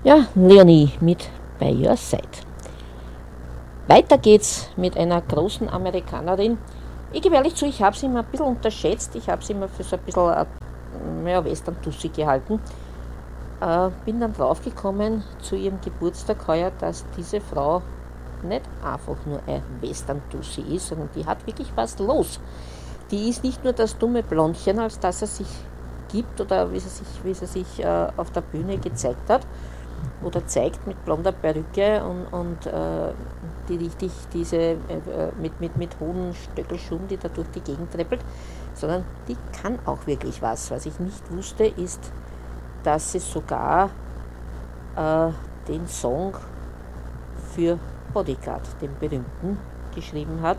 Ja, Leonie mit By Your Side. Weiter geht's mit einer großen Amerikanerin. Ich gebe ehrlich zu, ich habe sie immer ein bisschen unterschätzt. Ich habe sie immer für so ein bisschen ja, Western-Tussi gehalten. Bin dann draufgekommen zu ihrem Geburtstag heuer, dass diese Frau nicht einfach nur ein Western-Tussi ist, sondern die hat wirklich was los. Die ist nicht nur das dumme Blondchen, als dass er sich gibt oder wie sie sich auf der Bühne gezeigt hat oder zeigt mit blonder Perücke und die richtig mit hohen Stöckelschuhen, die da durch die Gegend treppelt, sondern die kann auch wirklich was. Was ich nicht wusste, ist, dass sie sogar den Song für Bodyguard, den berühmten, geschrieben hat.